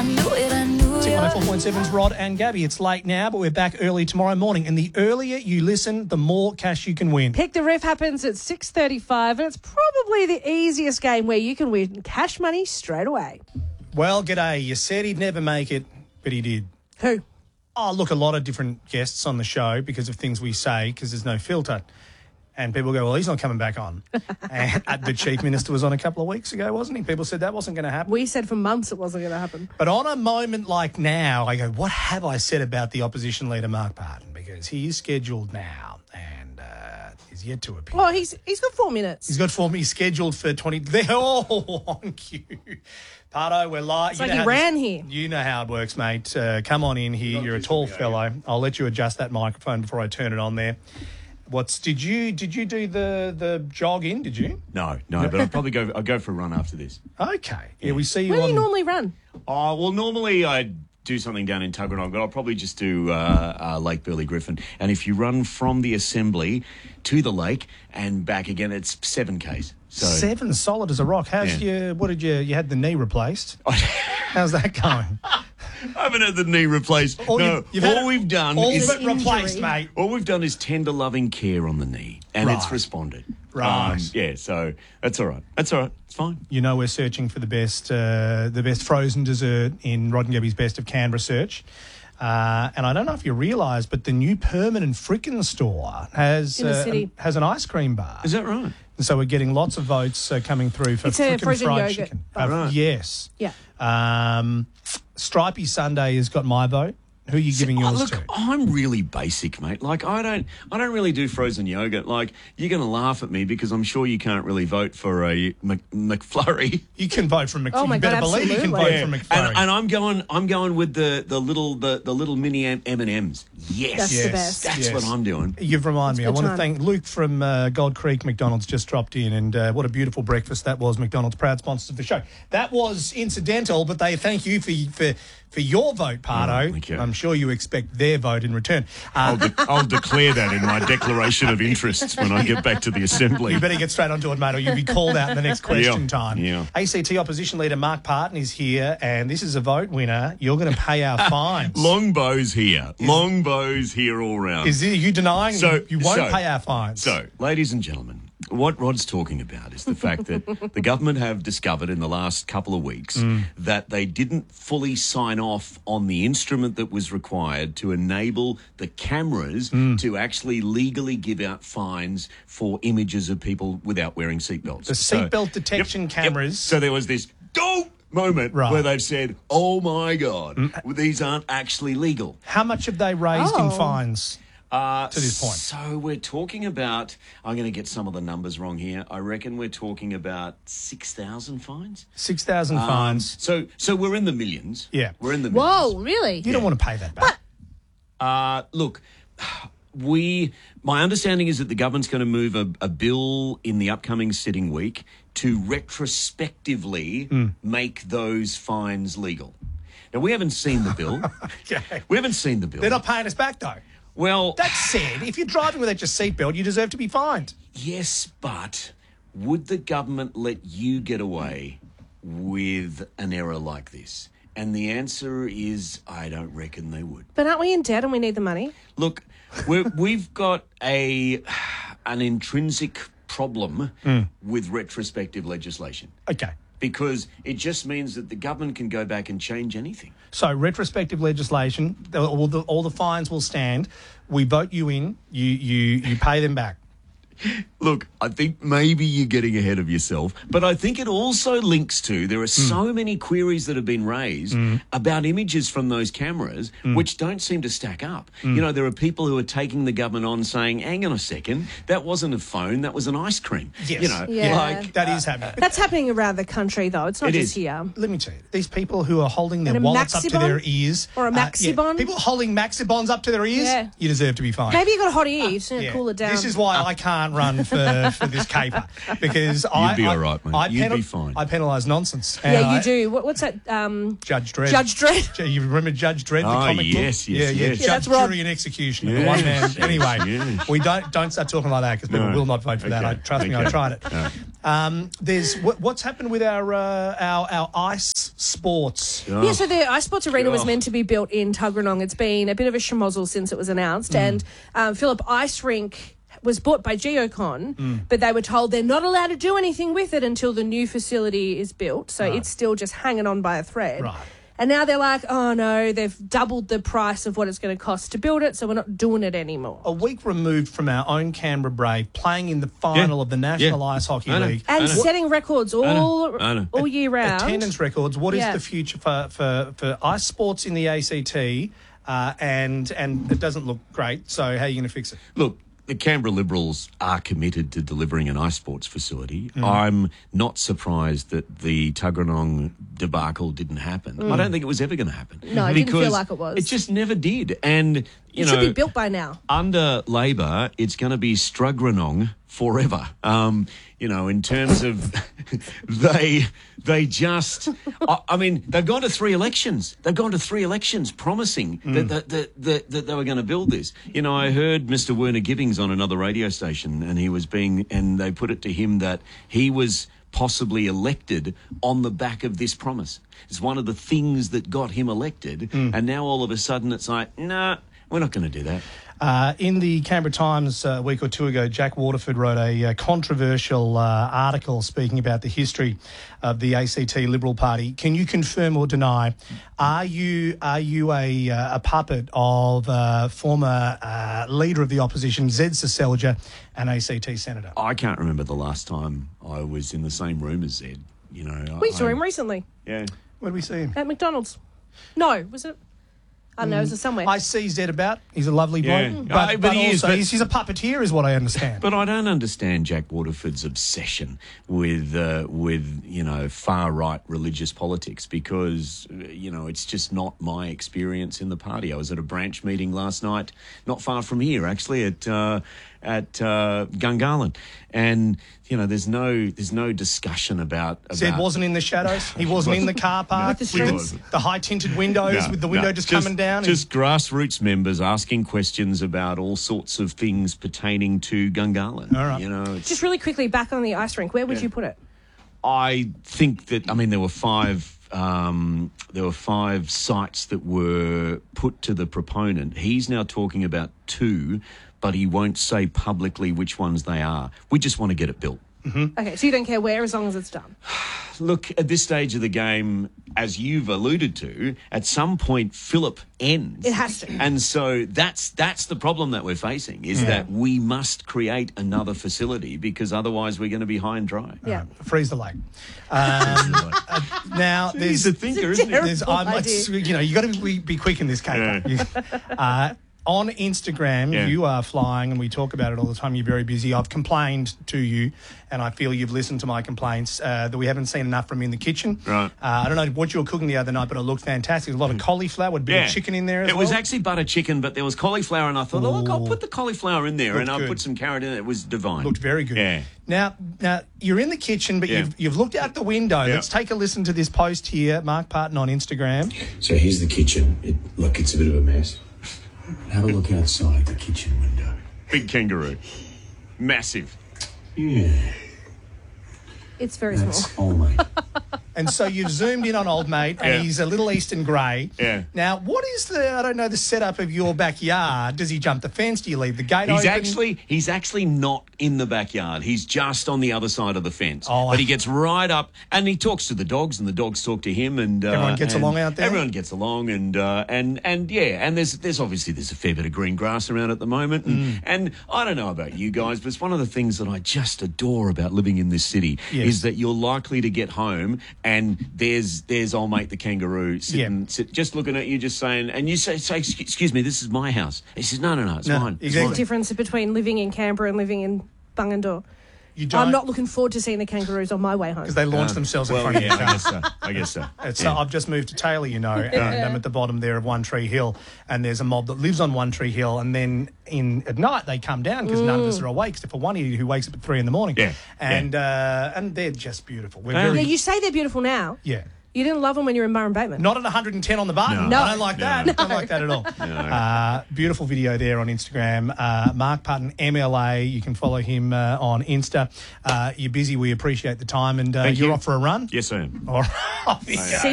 104.7's Rod and Gabby. It's late now, but we're back early tomorrow morning. And the earlier you listen, the more cash you can win. Pick the Ref happens at 6:35, and it's probably the easiest game where you can win cash money straight away. Well, g'day. You said he'd never make it, but he did. Who? Oh, look, a lot of different guests on the show because of things we say, because there's no filter. And people go, well, he's not coming back on. And the Chief Minister was on a couple of weeks ago, wasn't he? People said that wasn't going to happen. We said for months it wasn't going to happen. But on a moment like now, I go, what have I said about the opposition leader, Mark Parton? Because he is scheduled now and is yet to appear. Oh, he's got 4 minutes. He's got 4 minutes. He's scheduled for 20. Oh, on cue. Parto, we're live. It's like he ran here. You know how it works, mate. Come on in here. You're a tall fellow. I'll let you adjust that microphone before I turn it on there. Did you do the jog in? Did you? No, but I'll probably go for a run after this. Okay. Yeah, we see you. Where do you normally run? Oh, well, normally I do something down in Tuggeranong, but I'll probably just do Lake Burley Griffin. And if you run from the Assembly to the lake and back again, it's 7 Ks. So 7, solid as a rock. You had the knee replaced? How's that going? I haven't had the knee replaced. We've done is tender loving care on the knee, and it's responded. Right. So that's all right. It's fine. You know, we're searching for the best frozen dessert in Rod and Gabby's Best of Canberra search. And I don't know if you realise, but the new permanent Frickin' store has an ice cream bar. Is that right? And so we're getting lots of votes coming through for Frickin' frozen fried yogurt. chicken. Right. Yes. Yeah. Stripey Sunday has got my vote. Who are you giving yours to? I'm really basic, mate. Like, I don't really do frozen yogurt. Like, you're going to laugh at me because I'm sure you can't really vote for a McFlurry. You can vote for McFlurry. Oh my God, believe you can vote for McFlurry. And I'm going with the little mini M&Ms. Yes, that's the best. That's what I'm doing. You've reminded me. I want to thank Luke from Gold Creek McDonald's just dropped in, and what a beautiful breakfast that was. McDonald's, proud sponsors of the show. That was incidental, but they thank you for your vote, Parto. Thank you. I'm sure you expect their vote in return. I'll declare that in my declaration of interests when I get back to the Assembly. You better get straight onto it, mate, or you'll be called out in the next question time. Yeah. ACT Opposition Leader Mark Parton is here, and this is a vote winner. You're going to pay our fines. Longbow's here. Longbow's here all round. Are you denying you won't pay our fines? So, ladies and gentlemen, what Rod's talking about is the fact that the government have discovered in the last couple of weeks that they didn't fully sign off on the instrument that was required to enable the cameras to actually legally give out fines for images of people without wearing seatbelts. The seatbelt detection cameras. Yep. So there was this moment where they've said, oh my God, these aren't actually legal. How much have they raised in fines? To this point. So we're talking about, I'm going to get some of the numbers wrong here. I reckon we're talking about 6,000 fines. 6,000 fines. So we're in the millions. Yeah. We're in the millions. Whoa, really? You don't want to pay that back. Look, my understanding is that the government's going to move a bill in the upcoming sitting week to retrospectively make those fines legal. Now, we haven't seen the bill. Okay. We haven't seen the bill. They're not paying us back, though. Well, that said, if you're driving without your seatbelt, you deserve to be fined. Yes, but would the government let you get away with an error like this? And the answer is, I don't reckon they would. But aren't we in debt and we need the money? Look, we've got an intrinsic problem with retrospective legislation. Okay. Because it just means that the government can go back and change anything. So retrospective legislation, all the fines will stand. We vote you in, you pay them back. Look, I think maybe you're getting ahead of yourself, but I think it also links to there are so many queries that have been raised about images from those cameras which don't seem to stack up. You know, there are people who are taking the government on saying, hang on a second, that wasn't a phone, that was an ice cream. Yes. You know, like that is happening. That's happening around the country, though. It's not just here. Let me tell you, these people who are holding their And a wallets up to Maxibon? their ears. Or a Maxibon? People holding Maxibons up to their ears, you deserve to be fined. Maybe you got a hot ear. You just need to cool it down. This is why I can't can't run for this caper because You'd be all right, mate. You'd be fine. I penalise nonsense. Yeah, you do. What's that? Judge Dredd. Judge Dredd. You remember Judge Dredd, the comic yes, book? yes. Judge, that's Rob. Jury and Executioner. Yes, One man. Anyway, yes. we don't start talking like that because people will not vote for that. Trust me, I tried it. There's what's happened with our ice sports. Oh. Yeah, so the Ice Sports Arena was meant to be built in Tuggeranong. It's been a bit of a schmozzle since it was announced. And Phillip Ice Rink was bought by Geocon, but they were told they're not allowed to do anything with it until the new facility is built. So it's still just hanging on by a thread. Right. And now they're like, oh no, they've doubled the price of what it's going to cost to build it, so we're not doing it anymore. A week removed from our own Canberra Brave playing in the final of the National Ice Hockey League. And setting records all year round. Attendance records. What is the future for ice sports in the ACT? And it doesn't look great, so how are you going to fix it? Look, the Canberra Liberals are committed to delivering an ice sports facility. I'm not surprised that the Tuggeranong debacle didn't happen. I don't think it was ever going to happen. No, it didn't feel like it was. It just never did. And, it should be built by now. Under Labor, it's going to be Strugranong forever. In terms of they just, I mean, they've gone to 3 elections. They've gone to 3 elections promising that they were going to build this. I heard Mr. Werner Gibbings on another radio station, and they put it to him that he was possibly elected on the back of this promise. It's one of the things that got him elected, and now all of a sudden it's like, nah, we're not going to do that. In the Canberra Times a week or two ago, Jack Waterford wrote a controversial article speaking about the history of the ACT Liberal Party. Can you confirm or deny? Are you a puppet of former leader of the opposition, Zed Seselja, an ACT senator? I can't remember the last time I was in the same room as Zed. We saw him recently. Yeah. Where did we see him? At McDonald's. No, was it? I don't know, it was somewhere. I see Zed about. He's a lovely bloke. Yeah. But he's a puppeteer is what I understand. But I don't understand Jack Waterford's obsession with far-right religious politics because, it's just not my experience in the party. I was at a branch meeting last night, not far from here, actually, at Gungahlin. And, there's no discussion about... Zed wasn't in the shadows. He wasn't in the car park with the high tinted windows with the window just coming down. Just grassroots members asking questions about all sorts of things pertaining to Gungahlin. All right. Just really quickly, back on the ice rink, where would you put it? I think that, there were 5... there were 5 sites that were put to the proponent. He's now talking about 2, but he won't say publicly which ones they are. We just want to get it built. Mm-hmm. Okay, so you don't care where as long as it's done? Look, at this stage of the game, as you've alluded to, at some point Phillip ends. It has to. And so that's the problem that we're facing, is that we must create another facility because otherwise we're going to be high and dry. Yeah. Freeze the lake. Now, He's a thinker, isn't he? You got to be quick in this case. On Instagram, you are flying, and we talk about it all the time. You're very busy. I've complained to you, and I feel you've listened to my complaints, that we haven't seen enough from you in the kitchen. Right. I don't know what you were cooking the other night, but it looked fantastic. There's a lot of cauliflower, with a bit of chicken in there as well. It was actually butter chicken, but there was cauliflower, and I thought, look, I'll put the cauliflower in there, Looked and good. I put some carrot in it. It was divine. Looked very good. Yeah. Now you're in the kitchen, but you've looked out the window. Yeah. Let's take a listen to this post here, Mark Parton on Instagram. So here's the kitchen. It's a bit of a mess. Have a look outside the kitchen window. Big kangaroo. Massive. Yeah, It's very that's small. all, mate. And so you've zoomed in on old mate, and he's a little Eastern grey. Yeah. Now, what is the setup of your backyard? Does he jump the fence? Do you leave the gate open? He's actually not in the backyard. He's just on the other side of the fence. Oh, but he gets right up and he talks to the dogs, and the dogs talk to him. And Everyone gets along out there? Everyone gets along, and there's obviously a fair bit of green grass around at the moment. And I don't know about you guys, but it's one of the things that I just adore about living in this city is that you're likely to get home and there's old mate the kangaroo sitting, just looking at you, just saying, and you say, excuse me, this is my house. He says, no, it's mine. Exactly. The difference between living in Canberra and living in Bungendore. You don't. I'm not looking forward to seeing the kangaroos on my way home. Because they launch themselves in front of your car. I guess so. I've just moved to Taylor, and I'm at the bottom there of One Tree Hill, and there's a mob that lives on One Tree Hill, and then at night they come down because none of us are awake, except for one idiot who wakes up at 3 a.m. Yeah. And they're just beautiful. You say they're beautiful now. Yeah. You didn't love them when you were in Murrum Bateman. Not at 110 on the button. No. I don't like that. No. Don't like that at all. Beautiful video there on Instagram. Mark Putton, MLA. You can follow him on Insta. You're busy. We appreciate the time. And you're off for a run? Yes, I am. All right.